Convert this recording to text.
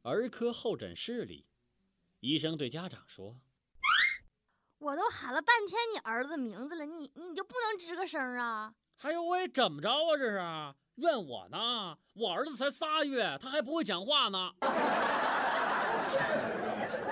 儿科候诊室里，医生对家长说：“ 我都喊了半天你儿子名字了，你就不能吱个声啊？”“ 还有喂，怎么着啊？这是怨我呢？我儿子才3月，他还不会讲话呢。”